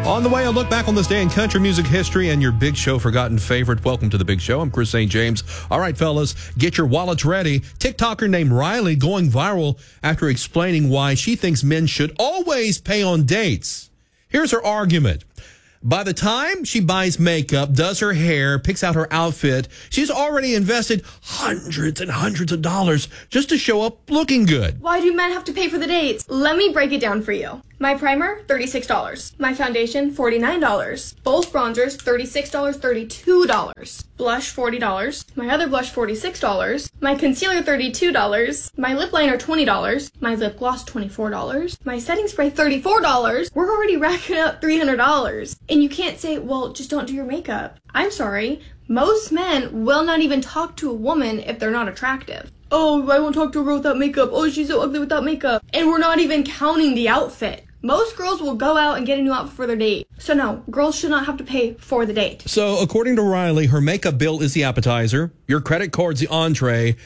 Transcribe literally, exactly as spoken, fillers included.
On the way, a look back on this day in country music history and your Big Show forgotten favorite. Welcome to the Big Show. I'm Chris Saint James. All right, fellas, get your wallets ready. TikToker named Riley going viral after explaining why she thinks men should always pay on dates. Here's her argument. By the time she buys makeup, does her hair, picks out her outfit, she's already invested hundreds and hundreds of dollars just to show up looking good. Why do men have to pay for the dates? Let me break it down for you. My primer, thirty-six dollars. My foundation, forty-nine dollars. Both bronzers, thirty-six dollars, thirty-two dollars. Blush, forty dollars. My other blush, forty-six dollars. My concealer, thirty-two dollars. My lip liner, twenty dollars. My lip gloss, twenty-four dollars. My setting spray, thirty-four dollars. We're already racking up three hundred dollars. And you can't say, well, just don't do your makeup. I'm sorry. Most men will not even talk to a woman if they're not attractive. Oh, I won't talk to a girl without makeup. Oh, she's so ugly without makeup. And we're not even counting the outfit. Most girls will go out and get a new outfit for their date. So no, girls should not have to pay for the date. So according to Riley, her makeup bill is the appetizer, your credit card's the entree,